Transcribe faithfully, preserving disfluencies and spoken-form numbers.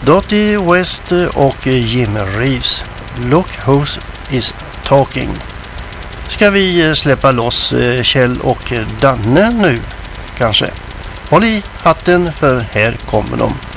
Dottie West och Jim Reeves. Look Who's is talking. Ska vi släppa loss Kjell och Danne nu kanske? Håll i hatten för här kommer de.